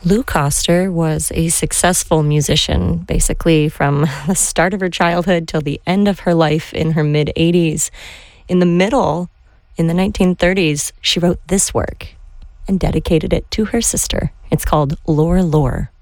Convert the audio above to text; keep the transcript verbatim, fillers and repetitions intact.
Lou Coster was a successful musician, basically from the start of her childhood till the end of her life in her mid-eighties. In the middle, in the nineteen thirties, she wrote this work and dedicated it to her sister. It's called Lore Lore.